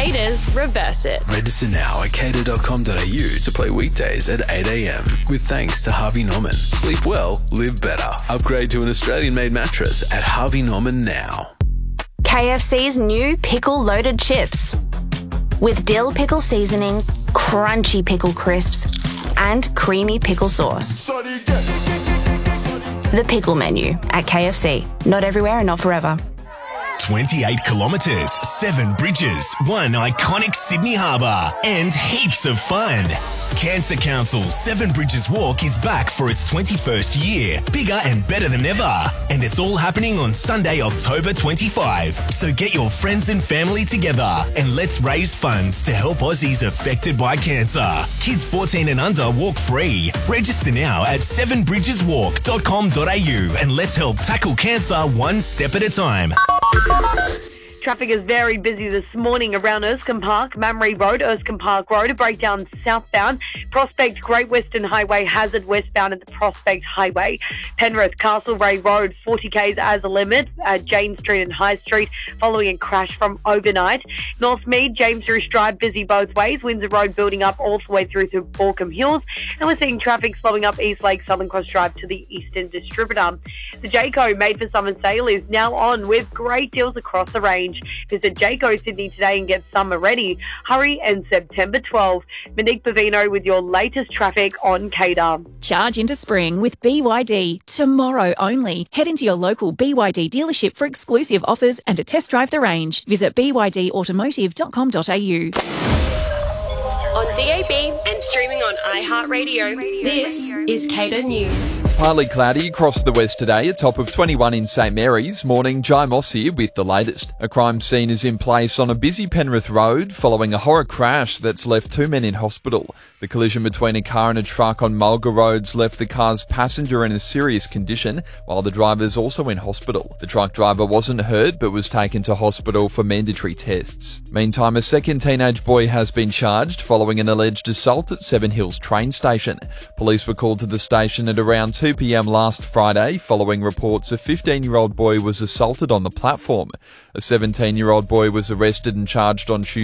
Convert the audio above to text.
Cater's Reverse It. Register now at cater.com.au to play weekdays at 8 a.m. with thanks to Harvey Norman. Sleep well, live better. Upgrade to an Australian-made mattress at Harvey Norman now. KFC's new pickle-loaded chips. With dill pickle seasoning, crunchy pickle crisps, and creamy pickle sauce. The pickle menu at KFC. Not everywhere and not forever. 28 kilometres, 7 bridges, 1 iconic Sydney harbour, and heaps of fun. Cancer Council's 7 Bridges Walk is back for its 21st year, bigger and better than ever. And it's all happening on Sunday, October 25. So get your friends and family together and let's raise funds to help Aussies affected by cancer. Kids 14 and under walk free. Register now at 7bridgeswalk.com.au and let's help tackle cancer one step at a time. Traffic is very busy this morning around Erskine Park, Mamre Road, Erskine Park Road, a breakdown southbound, Prospect Great Western Highway, Hazard westbound at the Prospect Highway, Penrith Castlereagh Road, 40 k's as a limit at Jane Street and High Street following a crash from overnight. Northmead, James River Drive busy both ways, Windsor Road building up all the way through to Borkham Hills, and we're seeing traffic slowing up East Lake Southern Cross Drive to the Eastern Distributor. The Jayco Made for Summer sale is now on with great deals across the range. Visit Jayco Sydney today and get summer ready. Hurry and September 12. Monique Bavino with your latest traffic on Cater. Charge into spring with BYD. Tomorrow only. Head into your local BYD dealership for exclusive offers and to test drive the range. Visit bydautomotive.com.au. On DAB and streaming on iHeartRadio, this is Cater News. Partly cloudy across the west today, a top of 21 in St Mary's. Morning, Jai Moss here with the latest. A crime scene is in place on a busy Penrith road following a horror crash that's left 2 men in hospital. The collision between a car and a truck on Mulga Roads left the car's passenger in a serious condition, while the driver's also in hospital. The truck driver wasn't hurt but was taken to hospital for mandatory tests. Meantime, a second teenage boy has been charged following an alleged assault at Seven Hills train station. Police were called to the station at around 2 p.m. last Friday following reports a 15-year-old boy was assaulted on the platform. A 17-year-old boy was arrested and charged on Tuesday